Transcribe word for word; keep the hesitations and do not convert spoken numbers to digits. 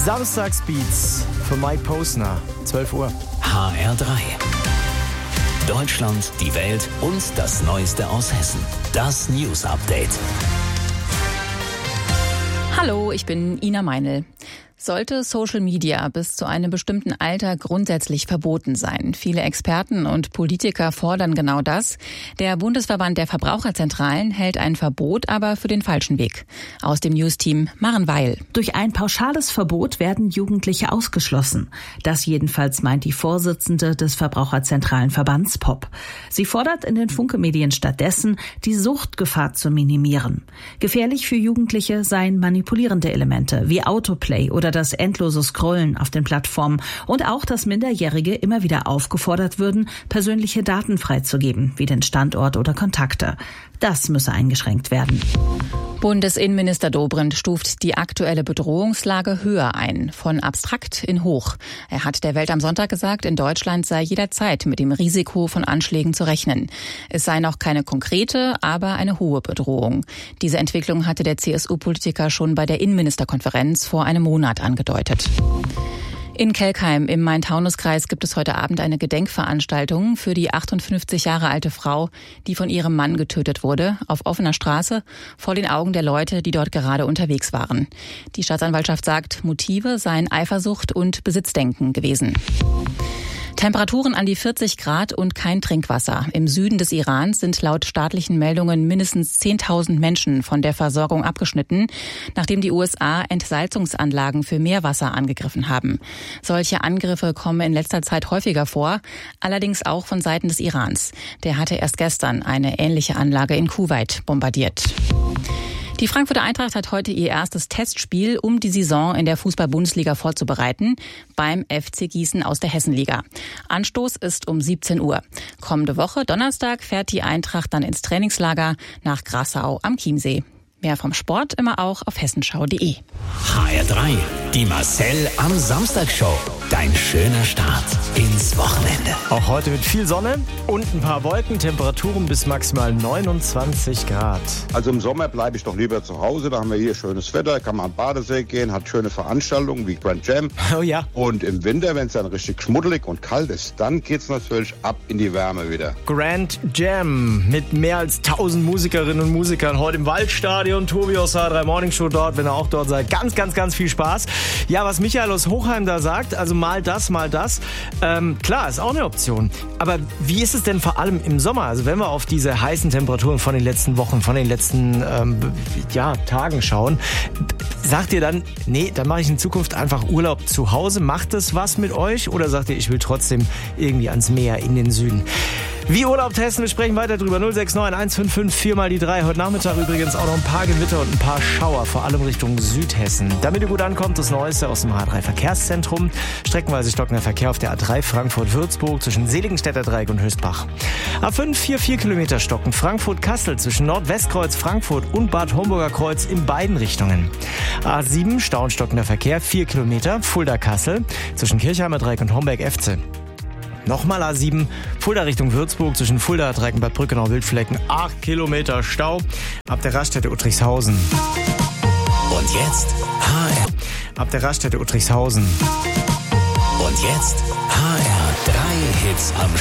Samstagsbeats für Mike Posner, zwölf Uhr. H R drei. Deutschland, die Welt und das Neueste aus Hessen. Das News Update. Hallo, ich bin Ina Meinl. Sollte Social Media bis zu einem bestimmten Alter grundsätzlich verboten sein? Viele Experten und Politiker fordern genau das. Der Bundesverband der Verbraucherzentralen hält ein Verbot aber für den falschen Weg. Aus dem News-Team Maren Weil. Durch ein pauschales Verbot werden Jugendliche ausgeschlossen. Das jedenfalls meint die Vorsitzende des Verbraucherzentralenverbands P O P. Sie fordert in den Funke-Medien stattdessen, die Suchtgefahr zu minimieren. Gefährlich für Jugendliche seien manipulierende Elemente wie Autoplay oder das endlose Scrollen auf den Plattformen und auch, dass Minderjährige immer wieder aufgefordert würden, persönliche Daten freizugeben, wie den Standort oder Kontakte. Das müsse eingeschränkt werden. Bundesinnenminister Dobrindt stuft die aktuelle Bedrohungslage höher ein, von abstrakt in hoch. Er hat der Welt am Sonntag gesagt, in Deutschland sei jederzeit mit dem Risiko von Anschlägen zu rechnen. Es sei noch keine konkrete, aber eine hohe Bedrohung. Diese Entwicklung hatte der C S U-Politiker schon bei der Innenministerkonferenz vor einem Monat angedeutet. In Kelkheim im Main-Taunus-Kreis gibt es heute Abend eine Gedenkveranstaltung für die achtundfünfzig Jahre alte Frau, die von ihrem Mann getötet wurde, auf offener Straße, vor den Augen der Leute, die dort gerade unterwegs waren. Die Staatsanwaltschaft sagt, Motive seien Eifersucht und Besitzdenken gewesen. Temperaturen an die vierzig Grad und kein Trinkwasser. Im Süden des Irans sind laut staatlichen Meldungen mindestens zehntausend Menschen von der Versorgung abgeschnitten, nachdem die U S A Entsalzungsanlagen für Meerwasser angegriffen haben. Solche Angriffe kommen in letzter Zeit häufiger vor, allerdings auch von Seiten des Irans. Der hatte erst gestern eine ähnliche Anlage in Kuwait bombardiert. Die Frankfurter Eintracht hat heute ihr erstes Testspiel, um die Saison in der Fußball-Bundesliga vorzubereiten, beim F C Gießen aus der Hessenliga. Anstoß ist um siebzehn Uhr. Kommende Woche, Donnerstag, fährt die Eintracht dann ins Trainingslager nach Grassau am Chiemsee. Mehr vom Sport immer auch auf hessenschau punkt de. H R drei, die Marcel am Samstag Show. Dein schöner Start ins Wochenende. Auch heute mit viel Sonne und ein paar Wolken, Temperaturen bis maximal neunundzwanzig Grad. Also im Sommer bleibe ich doch lieber zu Hause, da haben wir hier schönes Wetter, kann man an den Badesee gehen, hat schöne Veranstaltungen wie Grand Jam. Oh ja. Und im Winter, wenn es dann richtig schmuddelig und kalt ist, dann geht's natürlich ab in die Wärme wieder. Grand Jam mit mehr als tausend Musikerinnen und Musikern heute im Waldstadion. Tobi aus H R drei Morning Show dort, wenn ihr auch dort seid. Ganz, ganz, ganz viel Spaß. Ja, was Michael aus Hochheim da sagt, also mal das, mal das. Ähm, klar, ist auch eine Option. Aber wie ist es denn vor allem im Sommer? Also wenn wir auf diese heißen Temperaturen von den letzten Wochen, von den letzten ähm, ja, Tagen schauen, sagt ihr dann, nee, dann mache ich in Zukunft einfach Urlaub zu Hause? Macht das was mit euch? Oder sagt ihr, ich will trotzdem irgendwie ans Meer in den Süden? Wie Urlaub testen, wir sprechen weiter drüber. null sechs neun eins fünf fünf vier mal die drei. Heute Nachmittag übrigens auch noch ein paar Gewitter und ein paar Schauer, vor allem Richtung Südhessen. Damit ihr gut ankommt, das Neueste aus dem H drei Verkehrszentrum. Streckenweise stockender Verkehr auf der A drei Frankfurt-Würzburg zwischen Seligenstädter Dreieck und Höchstbach. A fünf, vier, vier Kilometer stocken Frankfurt-Kassel zwischen Nordwestkreuz Frankfurt und Bad Homburger Kreuz in beiden Richtungen. A sieben, stau und stockender Verkehr, vier Kilometer Fulda-Kassel zwischen Kirchheimer Dreieck und Homberg-Efze. Nochmal A sieben, Fulda Richtung Würzburg zwischen Fulda, Dreieck und Bad Brückenau-Wildflecken. acht Kilometer Stau ab der Raststätte Uttrichshausen. Und jetzt H R. Ab der Raststätte Uttrichshausen. Und jetzt H R drei Hits am